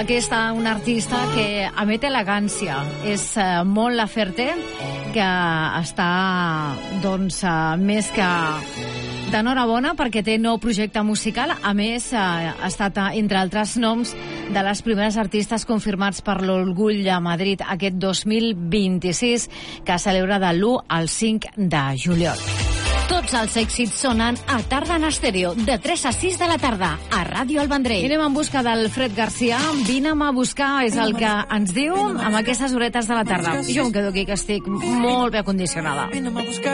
Aquesta un artista que emet elegància, és molt la Ferté, que està doncs més que d'enhorabona perquè té nou projecte musical. A més, ha estat, entre altres noms, de les primeres artistes confirmats per l'Orgull de Madrid aquest 2026, que celebra de l'1 al 5 de juliol. Tots els èxits sonen a Tarda en Estèreo, de 3 a 6 de la tarda, a Ràdio El Vendrell. Anem en busca del Fred Garcia. Vine'm a buscar, és el que ens diu amb aquestes horetes de la tarda. Jo em quedo aquí, que estic molt bé acondicionada.